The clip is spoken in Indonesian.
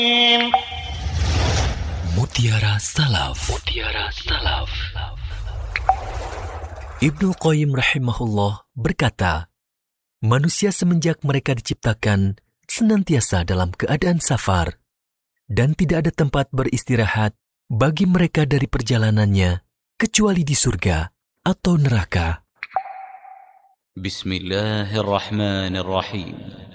Mutiara Salaf. Ibnu Qayyim rahimahullah berkata, manusia semenjak mereka diciptakan senantiasa dalam keadaan safar dan tidak ada tempat beristirahat bagi mereka dari perjalanannya kecuali di surga atau neraka. Bismillahirrahmanirrahim.